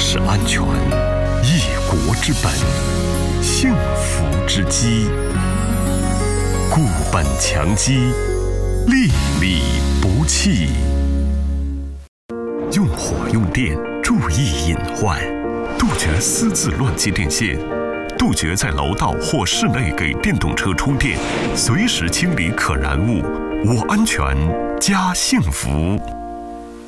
是安全，一国之本，幸福之基。固本强基，粒粒不弃。用火用电，注意隐患，杜绝私自乱接电线，杜绝在楼道或室内给电动车充电，随时清理可燃物。我安全加幸福。